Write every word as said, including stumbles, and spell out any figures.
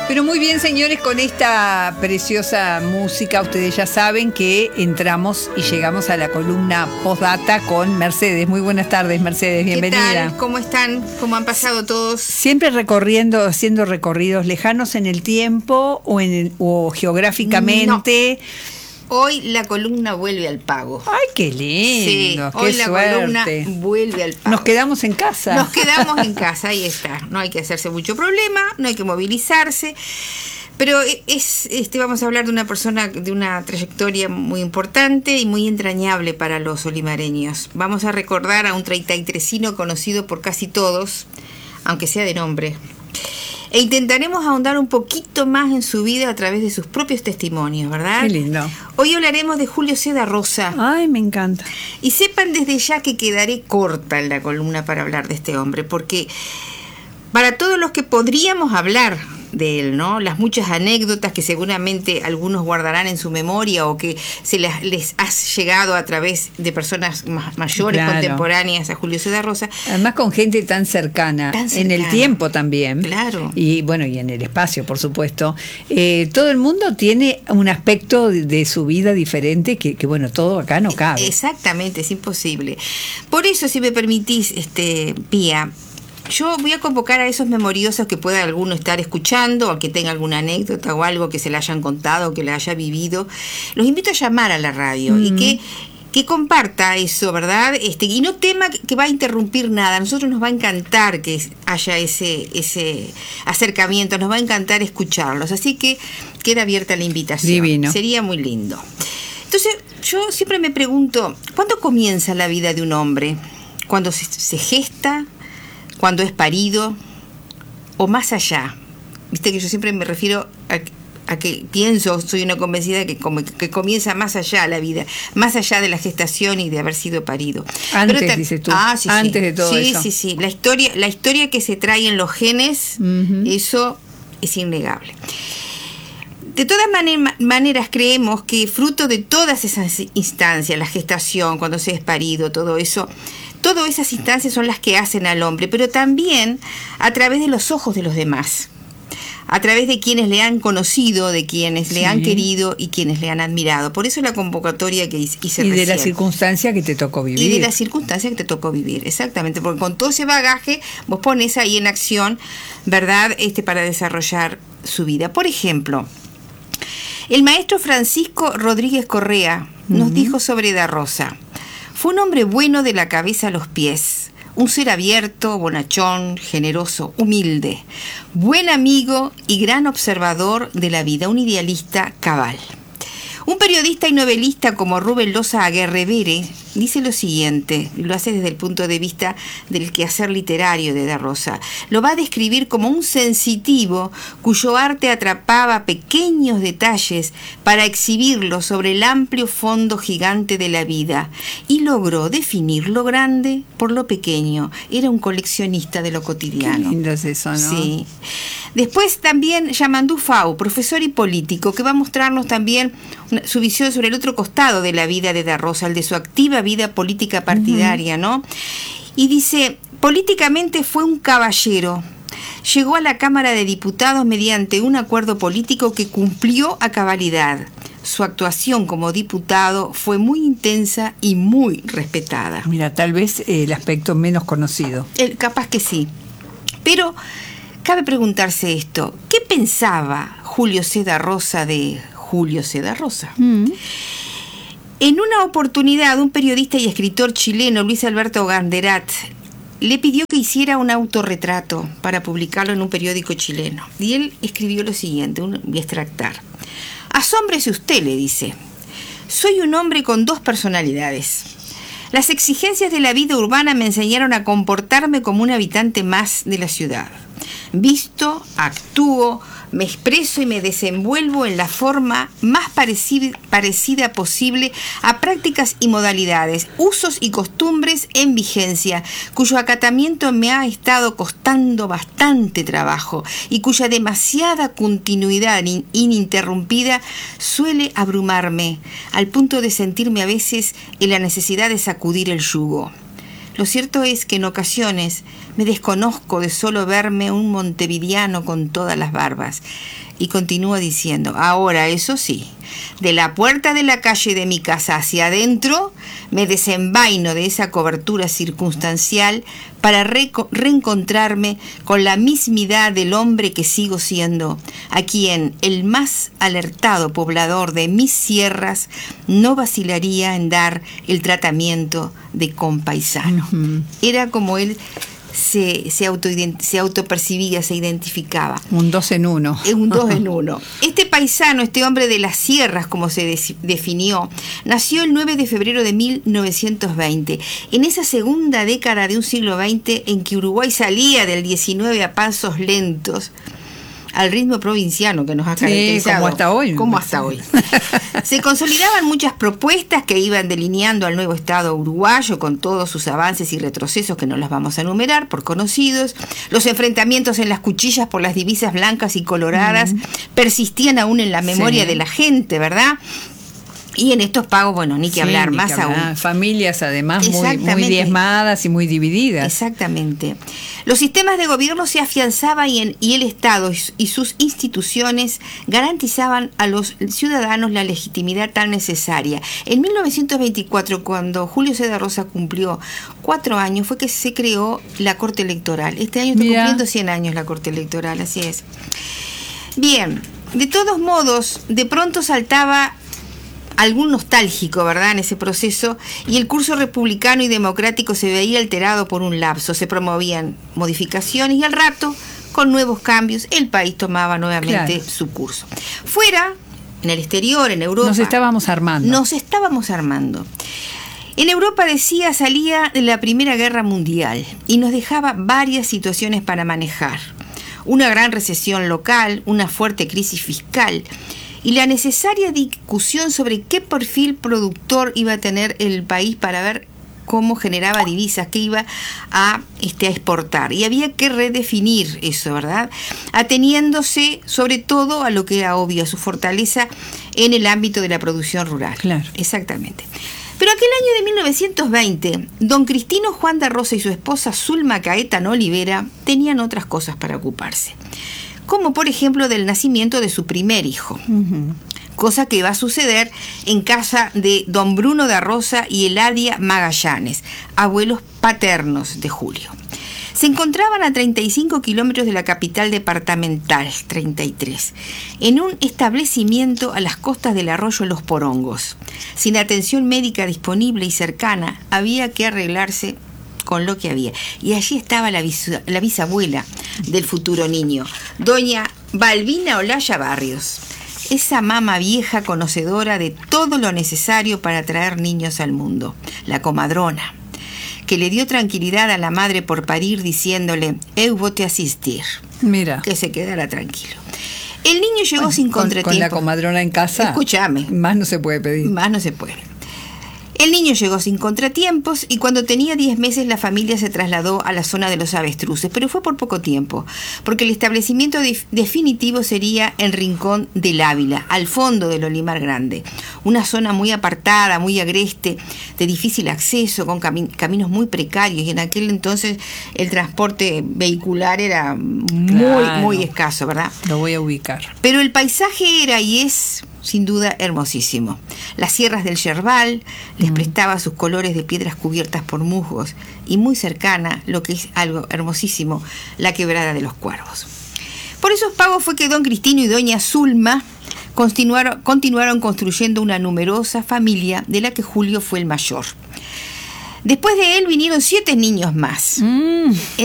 Pero muy bien, señores, con esta preciosa música, ustedes ya saben que entramos y llegamos a la columna Postdata con Mercedes. Muy buenas tardes, Mercedes, bienvenida. ¿Qué tal? ¿Cómo están? ¿Cómo han pasado todos? Siempre recorriendo, haciendo recorridos lejanos en el tiempo o, en el, o geográficamente. No. Hoy la columna vuelve al pago. ¡Ay, qué lindo! Sí, qué hoy la suerte. columna vuelve al pago. Nos quedamos en casa. Nos quedamos en casa, ahí está. No hay que hacerse mucho problema, no hay que movilizarse. Pero es, este, vamos a hablar de una persona de una trayectoria muy importante y muy entrañable para los olimareños. Vamos a recordar a un treinta y tresino conocido por casi todos, aunque sea de nombre. E intentaremos ahondar un poquito más en su vida a través de sus propios testimonios, ¿verdad? Qué lindo. Hoy hablaremos de Julio C. da Rosa. Ay, me encanta. Y sepan desde ya que quedaré corta en la columna para hablar de este hombre, porque para todos los que podríamos hablar de él, ¿no? Las muchas anécdotas que seguramente algunos guardarán en su memoria o que se les, les ha llegado a través de personas ma- mayores, claro, contemporáneas a Julio C. da Rosa. Además con gente tan cercana, tan cercana, en el tiempo también. Claro. Y bueno, y en el espacio, por supuesto. Eh, todo el mundo tiene un aspecto de, de su vida diferente que, que, bueno, todo acá no cabe. Exactamente, es imposible. Por eso, si me permitís, este, Pía, yo voy a convocar a esos memoriosos que pueda alguno estar escuchando o que tenga alguna anécdota o algo que se le hayan contado, que le haya vivido. Los invito a llamar a la radio mm. y que, que comparta eso, ¿verdad? Este, y no tema que va a interrumpir nada. A nosotros nos va a encantar que haya ese, ese acercamiento, nos va a encantar escucharlos. Así que queda abierta la invitación. Divino. Sería muy lindo. Entonces, yo siempre me pregunto, ¿cuándo comienza la vida de un hombre? ¿Cuándo se, se gesta? ¿Cuando es parido? ¿O más allá? Viste que yo siempre me refiero a, a que pienso, soy una convencida que, como, que comienza más allá la vida, más allá de la gestación y de haber sido parido. Antes, Pero, dices tú, ah, sí, antes sí. de todo sí, eso. Sí, sí, sí. La historia, la historia que se trae en los genes, uh-huh. Eso es innegable. De todas man- maneras creemos que fruto de todas esas instancias, la gestación, cuando se es parido, todo eso, todas esas instancias son las que hacen al hombre, pero también a través de los ojos de los demás, a través de quienes le han conocido, de quienes sí. le han querido y quienes le han admirado. Por eso la convocatoria que hice Y de recién. la circunstancia que te tocó vivir. Y de la circunstancia que te tocó vivir, exactamente, porque con todo ese bagaje vos pones ahí en acción, ¿verdad?, este, para desarrollar su vida. Por ejemplo, el maestro Francisco Rodríguez Correa nos uh-huh. dijo sobre da Rosa: fue un hombre bueno de la cabeza a los pies, un ser abierto, bonachón, generoso, humilde, buen amigo y gran observador de la vida, un idealista cabal. Un periodista y novelista como Rubén Loza Aguerrevere dice lo siguiente, lo hace desde el punto de vista del quehacer literario de da Rosa. Lo va a describir como un sensitivo cuyo arte atrapaba pequeños detalles para exhibirlos sobre el amplio fondo gigante de la vida y logró definir lo grande por lo pequeño. Era un coleccionista de lo cotidiano. Qué lindo es eso, ¿no? Sí. Después también Yamandú Fau, profesor y político, que va a mostrarnos también su visión sobre el otro costado de la vida de da Rosa, el de su activa vida política partidaria, uh-huh. ¿no? Y dice, políticamente fue un caballero. Llegó a la Cámara de Diputados mediante un acuerdo político que cumplió a cabalidad. Su actuación como diputado fue muy intensa y muy respetada. Mira, tal vez eh, el aspecto menos conocido. El, capaz que sí. Pero cabe preguntarse esto, ¿qué pensaba Julio C. da Rosa de Julio C. da Rosa? Mm. En una oportunidad, un periodista y escritor chileno, Luis Alberto Ganderat, le pidió que hiciera un autorretrato para publicarlo en un periódico chileno. Y él escribió lo siguiente, un, voy a extractar. Asómbrese usted, le dice. Soy un hombre con dos personalidades. Las exigencias de la vida urbana me enseñaron a comportarme como un habitante más de la ciudad. Visto, actúo, me expreso y me desenvuelvo en la forma más parecida, parecida posible a prácticas y modalidades, usos y costumbres en vigencia, cuyo acatamiento me ha estado costando bastante trabajo y cuya demasiada continuidad in- ininterrumpida suele abrumarme, al punto de sentirme a veces en la necesidad de sacudir el yugo. Lo cierto es que en ocasiones me desconozco de solo verme un montevideano con todas las barbas. Y continúa diciendo, ahora eso sí, de la puerta de la calle de mi casa hacia adentro, me desenvaino de esa cobertura circunstancial para re- reencontrarme con la mismidad del hombre que sigo siendo, a quien el más alertado poblador de mis sierras no vacilaría en dar el tratamiento de compaisano. Uh-huh. Era como él se, se, auto, se autopercibía, se identificaba. Un dos en uno. Un dos en uno. Este paisano, este hombre de las sierras, como se de, definió, nació el nueve de febrero de mil novecientos veinte, en esa segunda década de un siglo veinte en que Uruguay salía del diecinueve a pasos lentos, al ritmo provinciano que nos ha caracterizado. Sí, como hasta hoy. Como hasta hoy. Se consolidaban muchas propuestas que iban delineando al nuevo Estado uruguayo con todos sus avances y retrocesos que no las vamos a enumerar por conocidos. Los enfrentamientos en las cuchillas por las divisas blancas y coloradas mm. persistían aún en la memoria sí. de la gente, ¿verdad? Y en estos pagos, bueno, ni que sí, hablar, ni más que hablar. aún. Familias además muy, muy diezmadas y muy divididas. Exactamente. Los sistemas de gobierno se afianzaban y, en, y el Estado y sus instituciones garantizaban a los ciudadanos la legitimidad tan necesaria. En mil novecientos veinticuatro, cuando Julio César Rosa cumplió cuatro años, fue que se creó la Corte Electoral. Este año está Mira. cumpliendo cien años la Corte Electoral, así es. Bien, de todos modos, de pronto saltaba algún nostálgico, ¿verdad?, en ese proceso, y el curso republicano y democrático se veía alterado por un lapso. Se promovían modificaciones y al rato, con nuevos cambios, el país tomaba nuevamente claro. su curso. Fuera, en el exterior, en Europa... Nos estábamos armando. Nos estábamos armando. En Europa, decía, salía de la Primera Guerra Mundial y nos dejaba varias situaciones para manejar. Una gran recesión local, una fuerte crisis fiscal y la necesaria discusión sobre qué perfil productor iba a tener el país para ver cómo generaba divisas, qué iba a, este, a exportar. Y había que redefinir eso, ¿verdad? Ateniéndose sobre todo a lo que era obvio, a su fortaleza en el ámbito de la producción rural. Claro. Exactamente. Pero aquel año de mil novecientos veinte, don Cristino Juan da Rosa y su esposa Zulma Caetano Olivera tenían otras cosas para ocuparse, como por ejemplo del nacimiento de su primer hijo, uh-huh. cosa que va a suceder en casa de don Bruno da Rosa y Eladia Magallanes, abuelos paternos de Julio. Se encontraban a treinta y cinco kilómetros de la capital departamental, treinta y tres, en un establecimiento a las costas del arroyo Los Porongos. Sin atención médica disponible y cercana, había que arreglarse con lo que había. Y allí estaba la, bis- la bisabuela del futuro niño, doña Balbina Olaya Barrios, esa mama vieja conocedora de todo lo necesario para traer niños al mundo, la comadrona, que le dio tranquilidad a la madre por parir diciéndole, eu vou te asistir. Mira. Que se quedara tranquilo. El niño llegó bueno, sin con, contratiempo. Con la comadrona en casa. Escúchame. Más no se puede pedir. Más no se puede. El niño llegó sin contratiempos y cuando tenía diez meses la familia se trasladó a la zona de los avestruces, pero fue por poco tiempo, porque el establecimiento de- definitivo sería en Rincón del Ávila, al fondo del Olimar Grande, una zona muy apartada, muy agreste, de difícil acceso, con cami- caminos muy precarios, y en aquel entonces el transporte vehicular era muy, Claro. muy escaso, ¿verdad? Lo voy a ubicar. Pero el paisaje era y es, sin duda, hermosísimo. Las sierras del Yerbal les mm. prestaba sus colores de piedras cubiertas por musgos y muy cercana, lo que es algo hermosísimo, la quebrada de los Cuervos. Por esos pagos fue que don Cristino y doña Zulma continuaron, continuaron construyendo una numerosa familia de la que Julio fue el mayor. Después de él vinieron siete niños más. Mm.